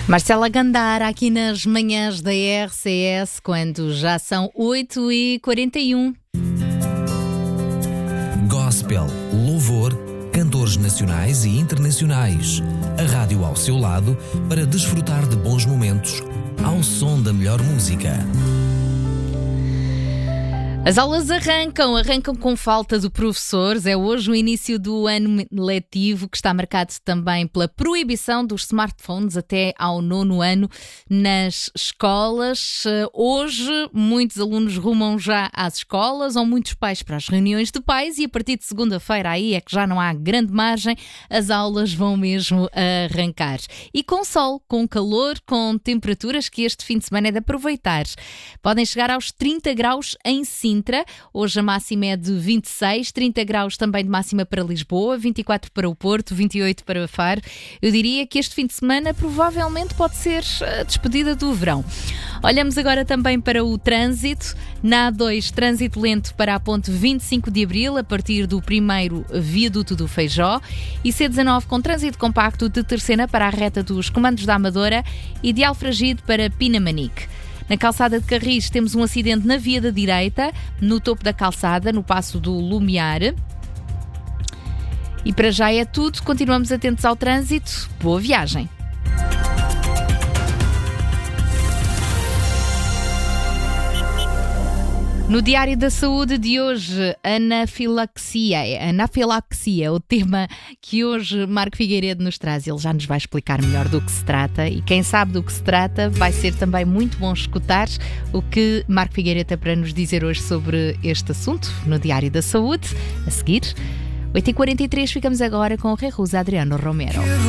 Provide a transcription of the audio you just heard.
Marcela Gandara aqui nas manhãs da RCS, quando já são 8h41. Gospel, louvor, cantores nacionais e internacionais. A rádio ao seu lado para desfrutar de bons momentos ao som da melhor música. As aulas arrancam com falta de professores. É hoje o início do ano letivo, que está marcado também pela proibição dos smartphones até ao 9º ano nas escolas. Hoje, muitos alunos rumam já às escolas, ou muitos pais para as reuniões de pais, e a partir de segunda-feira aí é que já não há grande margem, as aulas vão mesmo arrancar. E com sol, com calor, com temperaturas que este fim de semana é de aproveitar. Podem chegar aos 30 graus em Sintra. Hoje a máxima é de 26, 30 graus também de máxima para Lisboa, 24 para o Porto, 28 para Faro. Eu diria que este fim de semana provavelmente pode ser a despedida do verão. Olhamos agora também para o trânsito. Na A2, trânsito lento para a ponte 25 de Abril, a partir do primeiro viaduto do Feijó. E C19 com trânsito compacto de Terceira para a reta dos Comandos da Amadora e de Alfragide para Pinamanique. Na calçada de Carris temos um acidente na via da direita, no topo da calçada, no passo do Lumiar. E para já é tudo, continuamos atentos ao trânsito. Boa viagem! No Diário da Saúde de hoje, anafilaxia, o tema que hoje Marco Figueiredo nos traz. Ele já nos vai explicar melhor do que se trata, e quem sabe do que se trata vai ser também muito bom escutar o que Marco Figueiredo tem para nos dizer hoje sobre este assunto no Diário da Saúde. A seguir, 8h43, ficamos agora com o Rei Rusa Adriano Romero.